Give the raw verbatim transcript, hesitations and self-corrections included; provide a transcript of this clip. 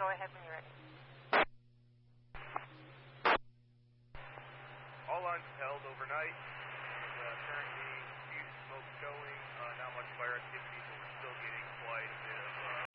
Go ahead when you're ready. All lines held overnight, and uh, currently, huge smoke showing, uh, not much fire activity, but we're still getting quite a bit of uh,